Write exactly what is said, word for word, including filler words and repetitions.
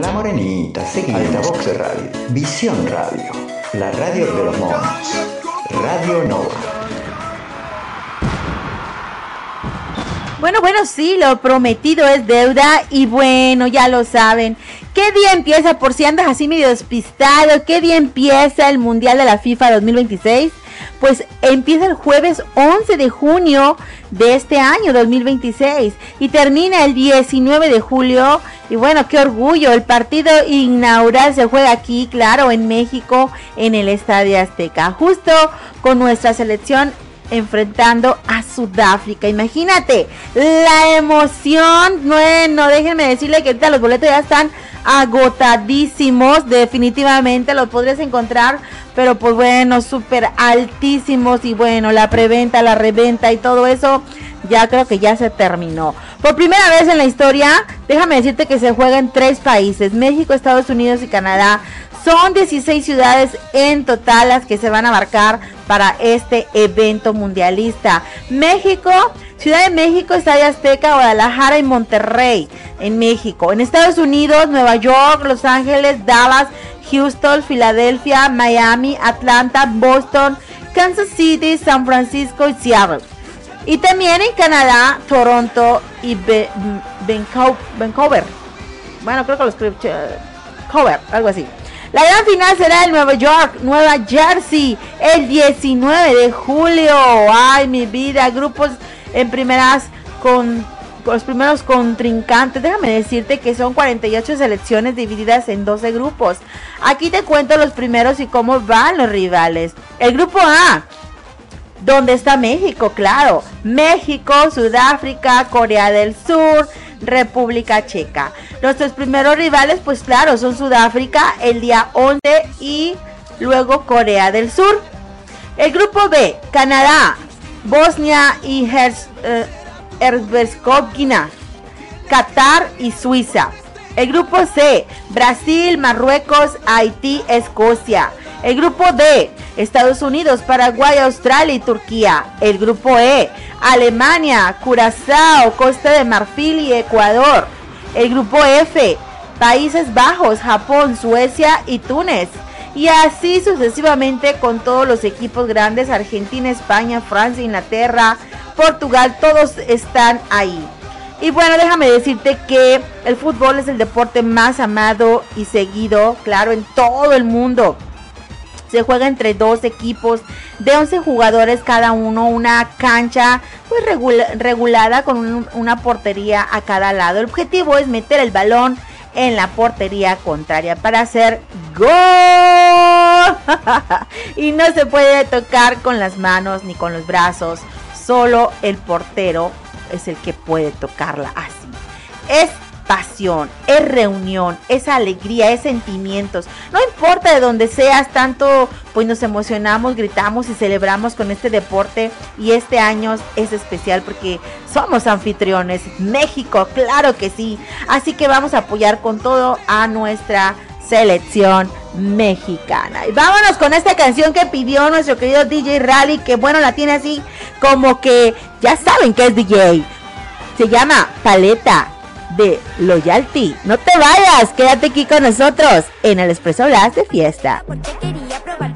con la morenita, seguida Vox Radio, Visión Radio, la radio de los monos, Radio Nova. Bueno, bueno, sí, lo prometido es deuda y bueno, ya lo saben. ¿Qué día empieza, por si andas así medio despistado, qué día empieza el Mundial de la FIFA dos mil veintiséis? Pues empieza el jueves once de junio de este año dos mil veintiséis y termina el diecinueve de julio. Y bueno, qué orgullo, el partido inaugural se juega aquí, claro, en México, en el Estadio Azteca, justo con nuestra selección enfrentando a Sudáfrica. Imagínate la emoción. Bueno, déjenme decirle que ahorita los boletos ya están agotadísimos, definitivamente los podrías encontrar, pero pues bueno, súper altísimos. Y bueno, la preventa, la reventa y todo eso ya creo que ya se terminó. Por primera vez en la historia, déjame decirte que se juega en tres países: México, Estados Unidos y Canadá. Son dieciséis ciudades en total las que se van a abarcar para este evento mundialista. México, Ciudad de México, Estadio Azteca, Guadalajara y Monterrey en México. En Estados Unidos, Nueva York, Los Ángeles, Dallas, Houston, Filadelfia, Miami, Atlanta, Boston, Kansas City, San Francisco y Seattle. Y también en Canadá, Toronto y Be Vancouver. Bueno, creo que lo escribo Cover, algo así. La gran final será en Nueva York, Nueva Jersey, el diecinueve de julio. Ay, mi vida, grupos en primeras con, con los primeros contrincantes. Déjame decirte que son cuarenta y ocho selecciones divididas en doce grupos. Aquí te cuento los primeros y cómo van los rivales. El grupo A, donde está México, claro. México, Sudáfrica, Corea del Sur, República Checa. Nuestros primeros rivales, pues claro, son Sudáfrica el día once y luego Corea del Sur. El grupo B, Canadá, Bosnia y Herzegovina, Qatar y Suiza. El grupo C, Brasil, Marruecos, Haití, Escocia. El grupo D, Estados Unidos, Paraguay, Australia y Turquía. El grupo E, Alemania, Curazao, Costa de Marfil y Ecuador. El grupo F, Países Bajos, Japón, Suecia y Túnez. Y así sucesivamente con todos los equipos grandes: Argentina, España, Francia, Inglaterra, Portugal, todos están ahí. Y bueno, déjame decirte que el fútbol es el deporte más amado y seguido, claro, en todo el mundo. Se juega entre dos equipos de once jugadores cada uno, una cancha pues regula, regulada con un, una portería a cada lado. El objetivo es meter el balón en la portería contraria para hacer gol. Y no se puede tocar con las manos ni con los brazos, solo el portero es el que puede tocarla así. Es pasión, es reunión, es alegría, es sentimientos. No importa de donde seas, tanto pues nos emocionamos, gritamos y celebramos con este deporte. Y este año es especial porque somos anfitriones, México, claro que sí. Así que vamos a apoyar con todo a nuestra selección mexicana. Y vámonos con esta canción que pidió nuestro querido D J Rally, que bueno, la tiene así como que ya saben que es D J. Se llama Paleta de Loyalty. No te vayas, quédate aquí con nosotros en el Expreso Blast de Fiesta. Porque quería probar